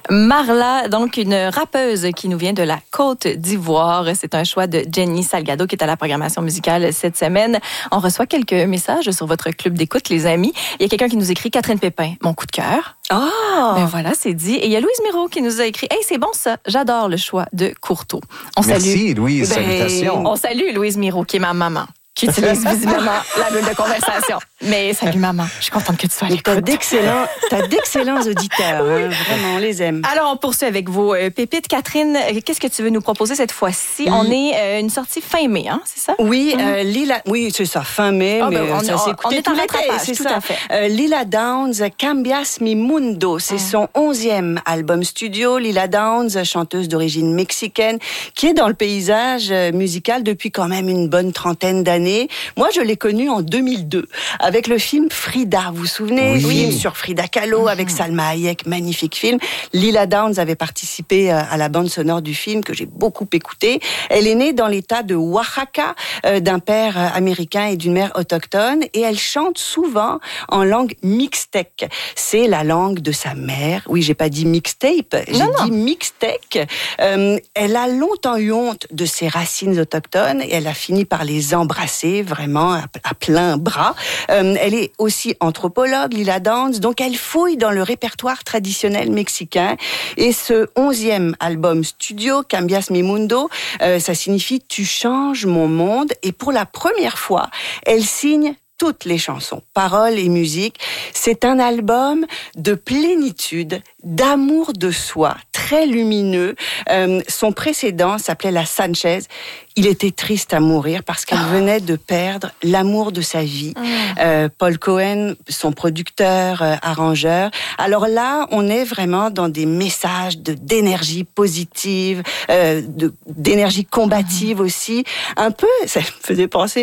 Marla, donc une rappeuse qui nous vient de la Côte d'Ivoire. C'est un choix de Jenny Salgado qui est à la programmation musicale cette semaine. On reçoit quelques messages sur votre club d'écoute, les amis. Il y a quelqu'un qui nous écrit, Catherine Pépin, mon coup de cœur. Ah! Ben voilà, c'est dit. Et il y a Louise Miro qui nous a écrit, hey, c'est bon ça, j'adore le choix de Courteau. Merci Louise, salutations. On salue Louise Miro qui est ma maman, qui utilise visiblement la bulle de conversation. Mais salut maman, je suis contente que tu sois à l'écoute. T'as d'excellents auditeurs, oui. Vraiment, on les aime. Alors, on poursuit avec vos pépites. Catherine, qu'est-ce que tu veux nous proposer cette fois-ci? On est une sortie fin mai, hein, c'est ça? Oui, Lila... Oui, c'est ça, fin mai, mais ça s'est écouté tout l'été, c'est tout ça. À fait. Lila Downs, Cambias Mi Mundo, c'est son 11e album studio. Lila Downs, chanteuse d'origine mexicaine, qui est dans le paysage musical depuis quand même une bonne trentaine d'années. Moi, je l'ai connue en 2002, avec le film Frida, vous vous souvenez? Oui. Film sur Frida Kahlo avec Salma Hayek, magnifique film. Lila Downs avait participé à la bande sonore du film que j'ai beaucoup écouté. Elle est née dans l'état de Oaxaca, d'un père américain et d'une mère autochtone, et elle chante souvent en langue mixtèque. C'est la langue de sa mère. Oui, j'ai pas dit mixtape, j'ai dit mixtèque. Elle a longtemps eu honte de ses racines autochtones et elle a fini par les embrasser vraiment à plein bras. Elle est aussi anthropologue, Lila Downs, donc elle fouille dans le répertoire traditionnel mexicain. Et ce 11e album studio, Cambias Mi Mundo, ça signifie « Tu changes mon monde ». Et pour la première fois, elle signe toutes les chansons, paroles et musique. C'est un album de plénitude, d'amour de soi, très lumineux. Son précédent s'appelait La Sanchez. Il était triste à mourir parce qu'elle venait de perdre l'amour de sa vie. Paul Cohen, son producteur, arrangeur. Alors là, on est vraiment dans des messages d'énergie positive, d'énergie combative aussi. Un peu, ça me faisait penser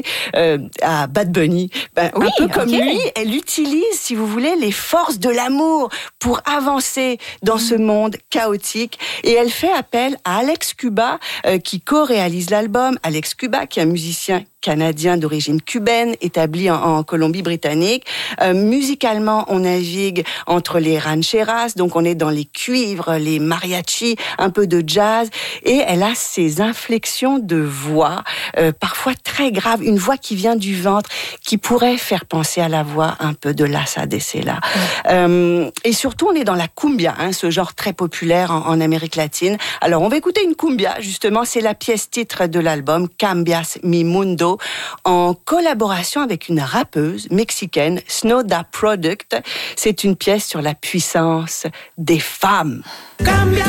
à Bad Bunny. Un peu comme lui, elle utilise, si vous voulez, les forces de l'amour pour avancer dans ce monde chaotique. Et elle fait appel à Alex Cuba, qui co-réalise l'album. Alex Cuba, qui est un musicien canadien d'origine cubaine, établi en Colombie-Britannique. Musicalement, on navigue entre les rancheras, donc on est dans les cuivres, les mariachis, un peu de jazz, et elle a ces inflexions de voix, parfois très graves, une voix qui vient du ventre, qui pourrait faire penser à la voix un peu de Lassa de Sela. Et surtout, on est dans la cumbia, ce genre très populaire en Amérique latine. Alors, on va écouter une cumbia, justement, c'est la pièce titre de l'album, Cambias Mi Mundo, en collaboration avec une rappeuse mexicaine, Snow Da Product. C'est une pièce sur la puissance des femmes.